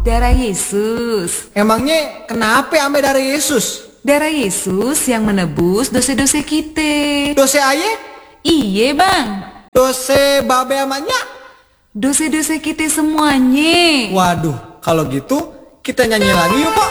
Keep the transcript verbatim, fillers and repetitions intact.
darah Yesus. Emangnya kenapa ame darah Yesus? Darah Yesus yang menebus dosa-dosa kita. Dosa aye? Iye bang. Dosa babe amanya? Dosa-dosa kita semuanya. Waduh, kalau gitu kita nyanyi lagi yuk, Pak.